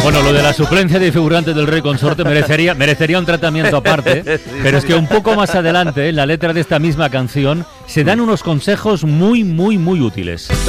Bueno, lo de la suplencia de figurantes del Rey Consorte merecería un tratamiento aparte, pero es que un poco más adelante, en la letra de esta misma canción, se dan unos consejos muy útiles.